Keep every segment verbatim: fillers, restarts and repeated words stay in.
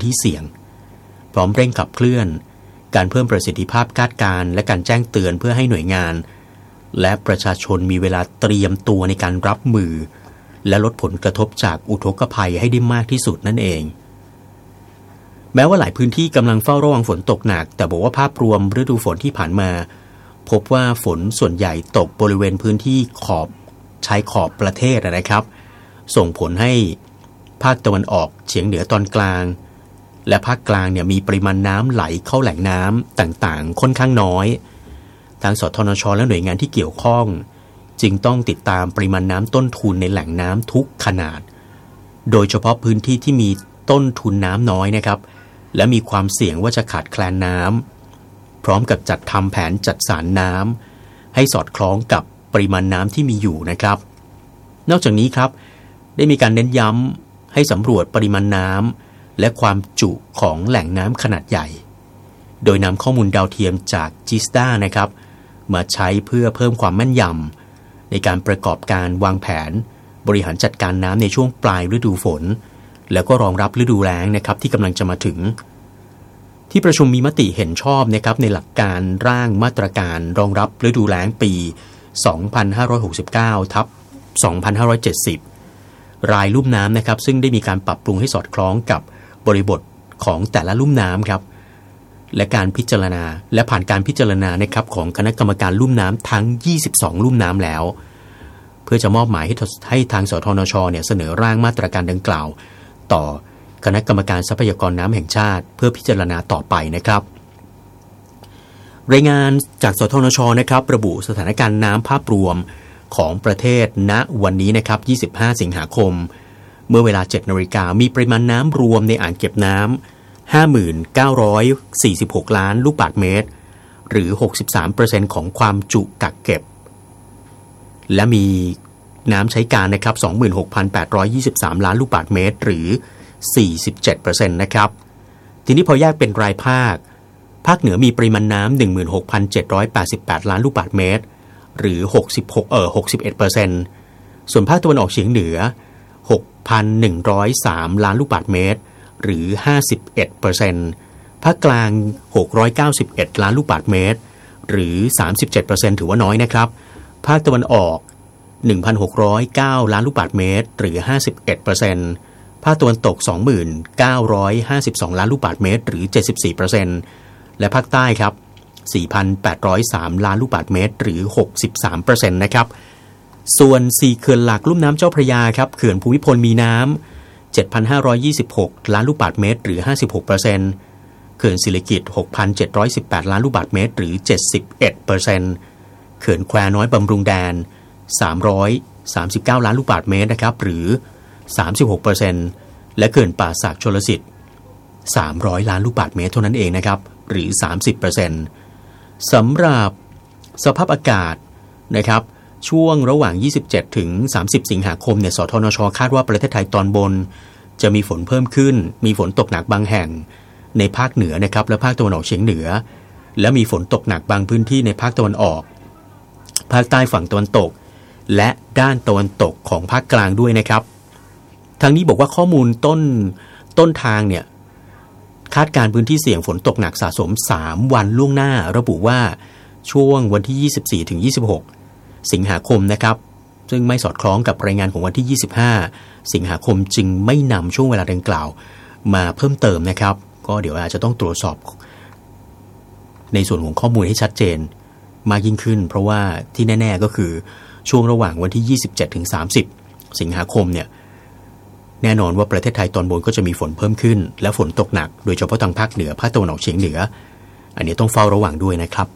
ที่เสี่ยงพร้อมเร่งขับเคลื่อนการเพิ่มประสิทธิภาพคาดการณ์และการแจ้งเตือนเพื่อให้หน่วยงานและประชาชนมีเวลาเตรียมตัวในการรับมือและลดผลกระทบจากอุทกภัยให้ได้มากที่สุดนั่นเองแม้ว่าหลายพื้นที่กำลังเฝ้าระวังฝนตกหนักแต่บอกว่าภาพรวมฤดูฝนที่ผ่านมาพบว่าฝนส่วนใหญ่ตกบริเวณพื้นที่ขอบชายขอบประเทศนะครับส่งผลให้ภาคตะวันออกเฉียงเหนือตอนกลางและภาคกลางเนี่ยมีปริมาณน้ำไหลเข้าแหล่งน้ำต่างๆค่อนข้างน้อยทางสทนช.และหน่วยงานที่เกี่ยวข้องจึงต้องติดตามปริมาณน้ำต้นทุนในแหล่งน้ำทุกขนาดโดยเฉพาะพื้นที่ที่มีต้นทุนน้ำน้อยนะครับและมีความเสี่ยงว่าจะขาดแคลนน้ำพร้อมกับจัดทำแผนจัดสรรน้ำให้สอดคล้องกับปริมาณน้ำที่มีอยู่นะครับนอกจากนี้ครับได้มีการเน้นย้ำให้สำรวจปริมาณน้ำและความจุของแหล่งน้ำขนาดใหญ่โดยนำข้อมูลดาวเทียมจากจิสตานะครับมาใช้เพื่อเพิ่มความแม่นยำในการประกอบการวางแผนบริหารจัดการน้ำในช่วงปลายฤดูฝนแล้วก็รองรับฤดูแล้งนะครับที่กำลังจะมาถึงที่ประชุมมีมติเห็นชอบนะครับในหลักการร่างมาตรการรองรับฤดูแล้งปี สองพันห้าร้อยหกสิบเก้า ทับ สองพันห้าร้อยเจ็ดสิบ รายลุ่มน้ำนะครับซึ่งได้มีการปรับปรุงให้สอดคล้องกับบริบทของแต่ละลุ่มน้ำครับและการพิจารณาและผ่านการพิจารณานะครับของคณะกรรมการลุ่มน้ำทั้งยี่สิบสองลุ่มน้ำแล้วเพื่อจะมอบหมายให้ให้ทางสทนช.เนี่ยเสนอร่างมาตรการดังกล่าวต่อคณะกรรมการทรัพยากรน้ำแห่งชาติเพื่อพิจารณาต่อไปนะครับรายงานจากสทนช.นะครับระบุสถานการณ์น้ำภาพรวมของประเทศณวันนี้นะครับยี่สิบห้าสิงหาคมเมื่อเวลา เจ็ดนาฬิกามีปริมาณน้ำรวมในอ่างเก็บน้ำ ห้าหมื่นเก้าร้อยสี่สิบหก ล้านลูกบาศก์เมตรหรือ หกสิบสามเปอร์เซ็นต์ ของความจุกักเก็บและมีน้ำใช้การนะครับ สองหมื่นหกพันแปดร้อยยี่สิบสาม ล้านลูกบาศก์เมตรหรือ สี่สิบเจ็ดเปอร์เซ็นต์ นะครับทีนี้พอแยกเป็นรายภาคภาคเหนือมีปริมาณน้ำ หนึ่งหมื่นหกพันเจ็ดร้อยแปดสิบแปด ล้านลูกบาศก์เมตรหรือหกสิบหกเอ่อ หกสิบเอ็ดเปอร์เซ็นต์ ส่วนภาคตะวันออกเฉียงเหนือ หกพันหนึ่งร้อยสาม ล้านลูกบาศก์เมตรหรือ ห้าสิบเอ็ดเปอร์เซ็นต์ ภาคกลาง หกร้อยเก้าสิบเอ็ด ล้านลูกบาศก์เมตรหรือ สามสิบเจ็ดเปอร์เซ็นต์ ถือว่าน้อยนะครับภาคตะวันออก หนึ่งพันหกร้อยเก้า ล้านลูกบาศก์เมตรหรือ ห้าสิบเอ็ดเปอร์เซ็นต์ ภาคตะวันตก สองหมื่นเก้าร้อยห้าสิบสอง ล้านลูกบาศก์เมตรหรือ เจ็ดสิบสี่เปอร์เซ็นต์ และภาคใต้ครับ สี่พันแปดร้อยสาม ล้านลูกบาศก์เมตรหรือ หกสิบสามเปอร์เซ็นต์ นะครับส่วนสี่เขื่อนหลักลุ่มน้ำเจ้าพระยาครับเขื่อนภูมิพลมีน้ำ เจ็ดพันห้าร้อยยี่สิบหก ล้านลูกบาศก์เมตรหรือ ห้าสิบหกเปอร์เซ็นต์ เขื่อนศิริกิติ์ หกพันเจ็ดร้อยสิบแปด ล้านลูกบาศก์เมตรหรือ เจ็ดสิบเอ็ดเปอร์เซ็นต์ เขื่อนแควน้อยบำรุงแดน สามร้อยสามสิบเก้า ล้านลูกบาศก์เมตรนะครับหรือ สามสิบหกเปอร์เซ็นต์ และเขื่อนป่าสักชลสิทธิ์ สามร้อย ล้านลูกบาศก์เมตรเท่านั้นเองนะครับหรือ สามสิบเปอร์เซ็นต์ สำหรับสภาพอากาศนะครับช่วงระหว่างยี่สิบเจ็ดถึงสามสิบสิงหาคมเนี่ยสทนช.คาดว่าประเทศไทยตอนบนจะมีฝนเพิ่มขึ้นมีฝนตกหนักบางแห่งในภาคเหนือนะครับและภาคตะวันออกเฉียงเหนือและมีฝนตกหนักบางพื้นที่ในภาคตะวันออกภาคใต้ฝั่งตะวันตกและด้านตะวันตกของภาคกลางด้วยนะครับทางนี้บอกว่าข้อมูลต้นต้นทางเนี่ยคาดการพื้นที่เสี่ยงฝนตกหนักสะสมสามวันล่วงหน้าระบุว่าช่วงวันที่ยี่สิบสี่ถึงยี่สิบหกสิงหาคมนะครับซึ่งไม่สอดคล้องกับรายงานของวันที่ยี่สิบห้าสิงหาคมจึงไม่นำช่วงเวลาดังกล่าวมาเพิ่มเติมนะครับก็เดี๋ยวอาจจะต้องตรวจสอบในส่วนของข้อมูลให้ชัดเจนมากยิ่งขึ้นเพราะว่าที่แน่ๆก็คือช่วงระหว่างวันที่ยี่สิบเจ็ดถึงสามสิบสิงหาคมเนี่ยแน่นอนว่าประเทศไทยตอนบนก็จะมีฝนเพิ่มขึ้นและฝนตกหนักโดยเฉพาะทางภาคเหนือภาคตะวันออกเฉียงเหนืออันนี้ต้องเฝ้าระวังด้วยนะครับ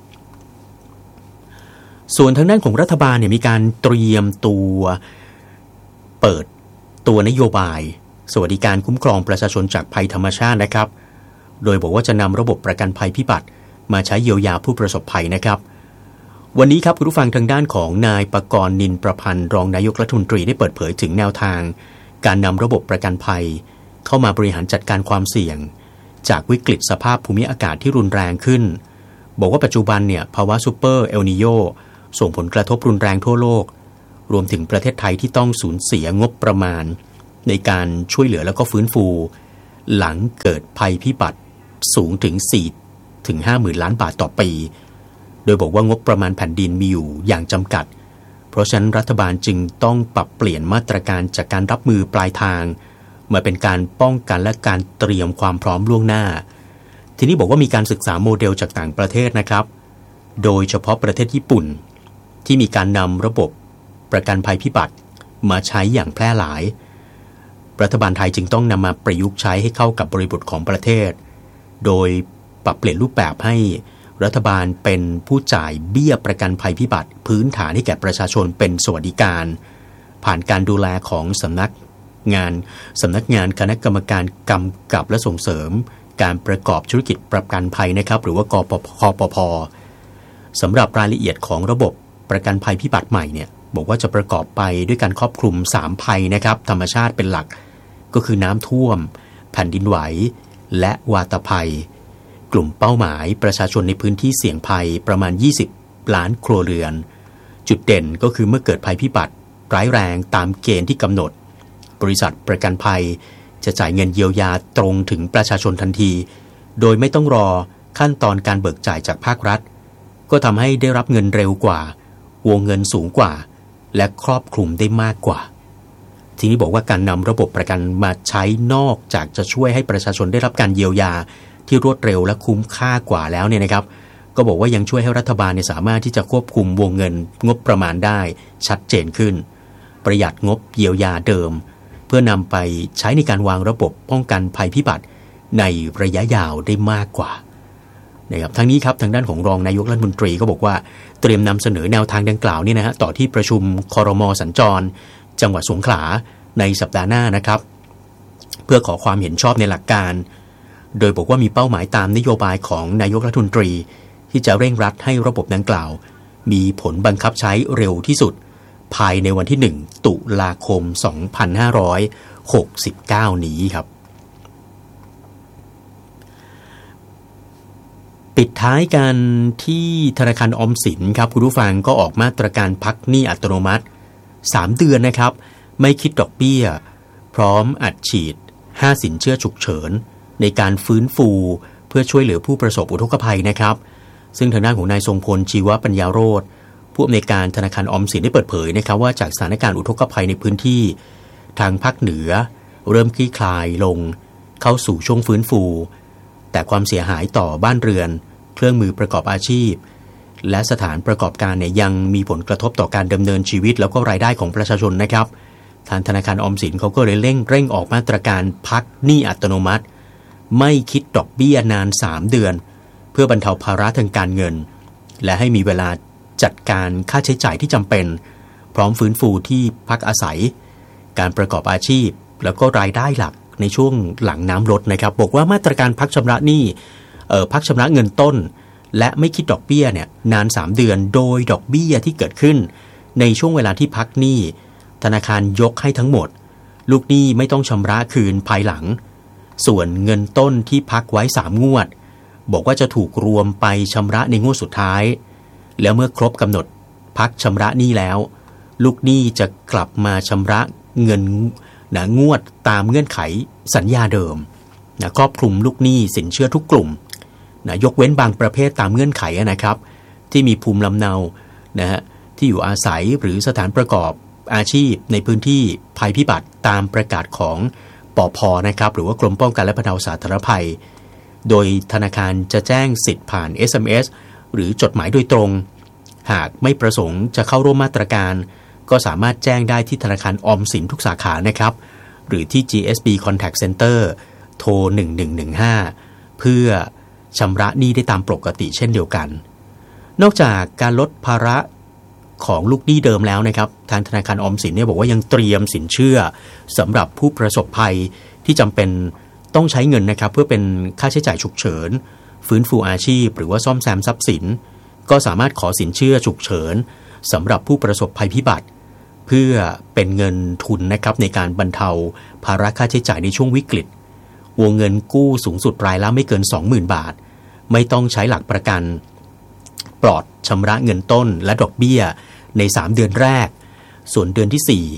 ส่วนทางด้านของรัฐบาลเนี่ยมีการเตรียมตัวเปิดตัวนโยบายสวัสดิการคุ้มครองประชาชนจากภัยธรรมชาตินะครับโดยบอกว่าจะนำระบบประกันภัยพิบัติมาใช้เยียวยาผู้ประสบภัยนะครับวันนี้ครับคุณผู้ฟังทางด้านของนายปกรณ์นินประพันธ์รองนายกรัฐมนตรีได้เปิดเผยถึงแนวทางการนำระบบประกันภัยเข้ามาบริหารจัดการความเสี่ยงจากวิกฤตสภาพภูมิอากาศที่รุนแรงขึ้นบอกว่าปัจจุบันเนี่ยภาวะซูเปอร์เอลนีโญส่งผลกระทบรุนแรงทั่วโลกรวมถึงประเทศไทยที่ต้องสูญเสียงบประมาณในการช่วยเหลือแล้วก็ฟื้นฟูหลังเกิดภัยพิบัติสูงถึง สี่ถึงห้าหมื่นล้านบาทต่อปีโดยบอกว่างบประมาณแผ่นดินมีอยู่อย่างจำกัดเพราะฉะนั้นรัฐบาลจึงต้องปรับเปลี่ยนมาตรการจากการรับมือปลายทางมาเป็นการป้องกันและการเตรียมความพร้อมล่วงหน้าทีนี้บอกว่ามีการศึกษาโมเดลจากต่างประเทศนะครับโดยเฉพาะประเทศญี่ปุ่นที่มีการนำระบบประกันภัยพิบัติมาใช้อย่างแพร่หลายรัฐบาลไทยจึงต้องนำมาประยุกต์ใช้ให้เข้ากับบริบทของประเทศโดยปรับเปลี่ยนรูปแบบให้รัฐบาลเป็นผู้จ่ายเบี้ยประกันภัยพิบัติพื้นฐานให้แก่ประชาชนเป็นสวัสดิการผ่านการดูแลของสำนักงานสำนักงานคณะกรรมการกำกับและส่งเสริมการประกอบธุรกิจประกันภัยนะครับหรือว่ากปคปภ.สำหรับรายละเอียดของระบบประกันภัยพิบัติใหม่เนี่ยบอกว่าจะประกอบไปด้วยการครอบคลุมสามภัยนะครับธรรมชาติเป็นหลักก็คือน้ำท่วมแผ่นดินไหวและวาตภัยกลุ่มเป้าหมายประชาชนในพื้นที่เสี่ยงภัยประมาณยี่สิบล้านครัวเรือนจุดเด่นก็คือเมื่อเกิดภัยพิบัติร้ายแรงตามเกณฑ์ที่กำหนดบริษัทประกันภัยจะจ่ายเงินเยียวยาตรงถึงประชาชนทันทีโดยไม่ต้องรอขั้นตอนการเบิกจ่ายจากภาครัฐก็ทำให้ได้รับเงินเร็วกว่าวงเงินสูงกว่าและครอบคลุมได้มากกว่าทีนี้บอกว่าการนำระบบประกันมาใช้นอกจากจะช่วยให้ประชาชนได้รับการเยียวยาที่รวดเร็วและคุ้มค่ากว่าแล้วเนี่ยนะครับก็บอกว่ายังช่วยให้รัฐบาลเนี่ยสามารถที่จะควบคุมวงเงินงบประมาณได้ชัดเจนขึ้นประหยัดงบเยียวยาเดิมเพื่อนำไปใช้ในการวางระบบป้องกันภัยพิบัติในระยะยาวได้มากกว่านะครับทั้งนี้ครับทางด้านของรองนายกรัฐมนตรีก็บอกว่าเตรียมนำเสนอแนวทางดังกล่าวนี่นะฮะต่อที่ประชุมครม.สัญจรจังหวัดสงขลาในสัปดาห์หน้านะครับเพื่อขอความเห็นชอบในหลักการโดยบอกว่ามีเป้าหมายตามนโยบายของนายกรัฐมนตรีที่จะเร่งรัดให้ระบบดังกล่าวมีผลบังคับใช้เร็วที่สุดภายในวันที่หนึ่งตุลาคมสองพันห้าร้อยหกสิบเก้านี้ครับปิดท้ายกันที่ธนาคารออมสินครับคุณผู้ฟังก็ออกมาตรการพักหนี้อัตโนมัติสามเดือนนะครับไม่คิดดอกเบี้ยพร้อมอัดฉีดห้าสินเชื่อฉุกเฉินในการฟื้นฟูเพื่อช่วยเหลือผู้ประสบอุทกภัยนะครับซึ่งทางด้านของนายทรงพลชีวปัญญาโรจน์ผู้อำนวยการธนาคารออมสินได้เปิดเผยนะครับว่าจากสถานการณ์อุทกภัยในพื้นที่ทางภาคเหนือเริ่มคลี่คลายลงเข้าสู่ช่วงฟื้นฟูแต่ความเสียหายต่อบ้านเรือนเครื่องมือประกอบอาชีพและสถานประกอบการเนี่ยยังมีผลกระทบต่อการดำเนินชีวิตแล้วก็รายได้ของประชาชนนะครับทางธนาคารออมสินเขาก็เลยเร่งเร่งออกมาตรการพักหนี้อัตโนมัติไม่คิดดอกเบี้ยนานสามเดือนเพื่อบรรเทาภาระทางการเงินและให้มีเวลาจัดการค่าใช้จ่ายที่จำเป็นพร้อมฟื้นฟูที่พักอาศัยการประกอบอาชีพแล้วก็รายได้หลักในช่วงหลังน้ำลดนะครับบอกว่ามาตรการพักชำระหนี้เอ่อพักชำระเงินต้นและไม่คิดดอกเบี้ยเนี่ยนานสามเดือนโดยดอกเบี้ยที่เกิดขึ้นในช่วงเวลาที่พักหนี้ธนาคารยกให้ทั้งหมดลูกหนี้ไม่ต้องชำระคืนภายหลังส่วนเงินต้นที่พักไว้สามงวดบอกว่าจะถูกรวมไปชำระในงวดสุดท้ายแล้วเมื่อครบกำหนดพักชำระหนี้แล้วลูกหนี้จะกลับมาชำระเงินนะงวดตามเงื่อนไขสัญญาเดิมนะครอบคลุมลูกหนี้สินเชื่อทุกกลุ่มนะยกเว้นบางประเภทตามเงื่อนไขนะครับที่มีภูมิลำเนานะฮะที่อยู่อาศัยหรือสถานประกอบอาชีพในพื้นที่ภัยพิบัติตามประกาศของปภ.นะครับหรือว่ากรมป้องกันและบรรเทาสาธารณภัยโดยธนาคารจะแจ้งสิทธิ์ผ่าน เอส เอ็ม เอส หรือจดหมายโดยตรงหากไม่ประสงค์จะเข้าร่วมมาตรการก็สามารถแจ้งได้ที่ธนาคารออมสินทุกสาขานะครับหรือที่ จี เอส บี Contact Center โทรหนึ่งหนึ่งหนึ่งห้าเพื่อชำระหนี้ได้ตามปกติเช่นเดียวกันนอกจากการลดภาระของลูกหนี้เดิมแล้วนะครับทางธนาคารออมสินเนี่ยบอกว่ายังเตรียมสินเชื่อสำหรับผู้ประสบภัยที่จำเป็นต้องใช้เงินนะครับเพื่อเป็นค่าใช้จ่ายฉุกเฉินฟื้นฟูอาชีพหรือว่าซ่อมแซมทรัพย์สินก็สามารถขอสินเชื่อฉุกเฉินสำหรับผู้ประสบภัยพิบัติเพื่อเป็นเงินทุนนะครับในการบรรเทาภาระค่าใช้จ่ายในช่วงวิกฤตวงเงินกู้สูงสุดรายละไม่เกิน สองหมื่น บาทไม่ต้องใช้หลักประกันปลอดชำระเงินต้นและดอกเบี้ยในสามเดือนแรกส่วนเดือนที่สี่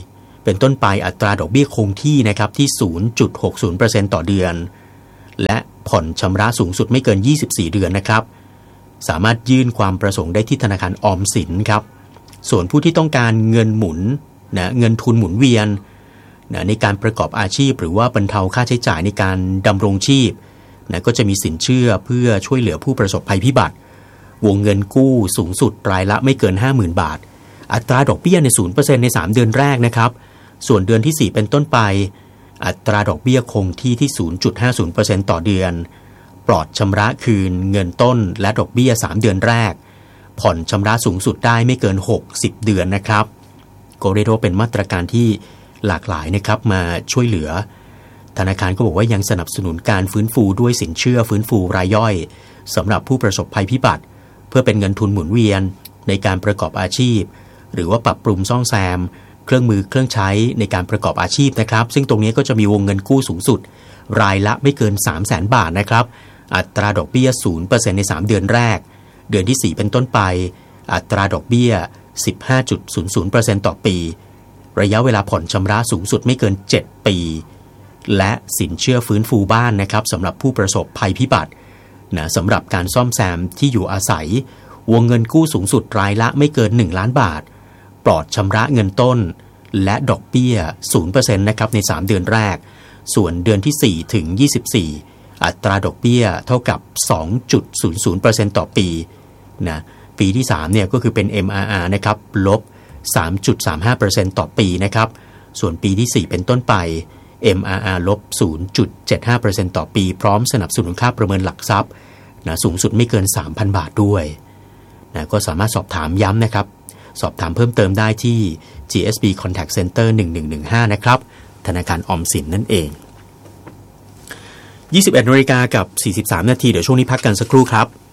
เป็นต้นไปอัตราดอกเบี้ยคงที่นะครับที่ ศูนย์จุดหกศูนย์เปอร์เซ็นต์ ต่อเดือนและผ่อนชำระสูงสุดไม่เกินยี่สิบสี่เดือนนะครับสามารถยื่นความประสงค์ได้ที่ธนาคารออมสินครับส่วนผู้ที่ต้องการเงินหมุนนะเงินทุนหมุนเวียนนะในการประกอบอาชีพหรือว่าบรรเทาค่าใช้จ่ายในการดำรงชีพนะก็จะมีสินเชื่อเพื่อช่วยเหลือผู้ประสบภัยพิบัติวงเงินกู้สูงสุดรายละไม่เกิน ห้าหมื่น บาทอัตราดอกเบี้ยใน ศูนย์เปอร์เซ็นต์ ในสามเดือนแรกนะครับส่วนเดือนที่สี่เป็นต้นไปอัตราดอกเบี้ยคงที่ที่ ศูนย์จุดห้าศูนย์เปอร์เซ็นต์ ต่อเดือนปลอดชำระคืนเงินต้นและดอกเบี้ยสามเดือนแรกผ่อนชำระสูงสุดได้ไม่เกินหกสิบเดือนนะครับก็เรียกว่าเป็นมาตรการที่หลากหลายนะครับมาช่วยเหลือธนาคารก็บอกว่ายังสนับสนุนการฟื้นฟูด้วยสินเชื่อฟื้นฟูรายย่อยสำหรับผู้ประสบภัยพิบัติเพื่อเป็นเงินทุนหมุนเวียนในการประกอบอาชีพหรือว่าปรับปรุงซ่อมแซมเครื่องมือเครื่องใช้ในการประกอบอาชีพนะครับซึ่งตรงนี้ก็จะมีวงเงินกู้สูงสุดรายละไม่เกิน สามแสน บาทนะครับอัตราดอกเบี้ย ศูนย์เปอร์เซ็นต์ ในสามเดือนแรกเดือนที่สี่เป็นต้นไปอัตราดอกเบี้ย สิบห้าจุดศูนย์ศูนย์เปอร์เซ็นต์ ต่อปีระยะเวลาผ่อนชำระสูงสุดไม่เกินเจ็ดปีและสินเชื่อฟื้นฟูบ้านนะครับสำหรับผู้ประสบภัยพิบัตินะสำหรับการซ่อมแซมที่อยู่อาศัยวงเงินกู้สูงสุดรายละไม่เกินหนึ่งล้านบาทปลอดชำระเงินต้นและดอกเบี้ย ศูนย์เปอร์เซ็นต์ นะครับในสามเดือนแรกส่วนเดือนที่สี่ถึงยี่สิบสี่อัตราดอกเบี้ยเท่ากับ สองจุดศูนย์ศูนย์เปอร์เซ็นต์ ต่อปีนะปีที่สามเนี่ยก็คือเป็น เอ็ม อาร์ อาร์ นะครับลบ สามจุดสามห้าเปอร์เซ็นต์ ต่อปีนะครับส่วนปีที่สี่เป็นต้นไป เอ็ม อาร์ อาร์ ลบ ศูนย์จุดเจ็ดห้าเปอร์เซ็นต์ ต่อปีพร้อมสนับสนุนค่าประเมินหลักทรัพย์นะสูงสุดไม่เกิน สามพัน บาทด้วยนะก็สามารถสอบถามย้ำนะครับสอบถามเพิ่มเติมได้ที่ จี เอส บี Contact Center หนึ่งหนึ่งหนึ่งห้านะครับธนาคารออมสินนั่นเองยี่สิบเอ็ดนาฬิกากับสี่สิบสามนาทีเดี๋ยวช่วงนี้พักกันสักครู่ครับ